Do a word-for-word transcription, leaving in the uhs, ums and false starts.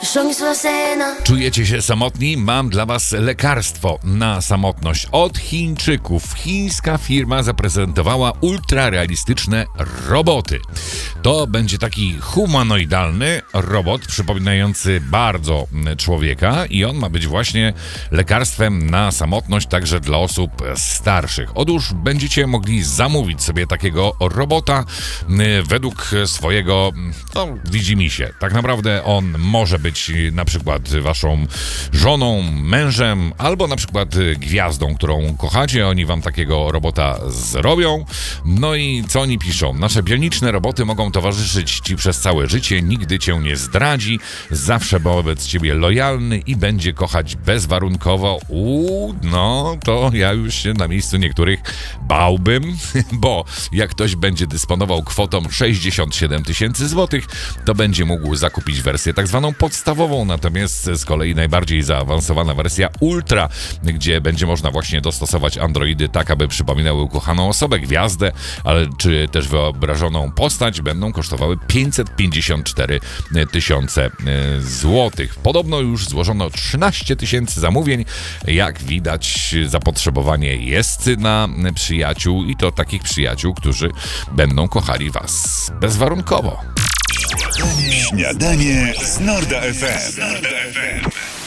Czujecie się samotni? Mam dla was lekarstwo na samotność od Chińczyków. Chińska firma zaprezentowała ultrarealistyczne roboty. To będzie taki humanoidalny robot przypominający bardzo człowieka i on ma być właśnie lekarstwem na samotność także dla osób starszych. Otóż będziecie mogli zamówić sobie takiego robota według swojego, no widzimisię. Tak naprawdę on może być na przykład waszą żoną, mężem, albo na przykład gwiazdą, którą kochacie. Oni wam takiego robota zrobią. No i co oni piszą? Nasze bioniczne roboty mogą towarzyszyć ci przez całe życie, nigdy cię nie zdradzi, zawsze wobec ciebie lojalny i będzie kochać bezwarunkowo. Uuu, no to ja już się na miejscu niektórych bałbym, bo jak ktoś będzie dysponował kwotą sześćdziesiąt siedem tysięcy złotych, to będzie mógł zakupić wersję tak zwaną podstawową, natomiast z kolei najbardziej zaawansowana wersja Ultra, gdzie będzie można właśnie dostosować androidy tak, aby przypominały ukochaną osobę, gwiazdę, ale czy też wyobrażoną postać, będą kosztowały pięćset pięćdziesiąt cztery tysiące złotych. Podobno już złożono trzynaście tysięcy zamówień. Jak widać, zapotrzebowanie jest na przyjaciół i to takich przyjaciół, którzy będą kochali was bezwarunkowo. Śniadanie z Norda F M.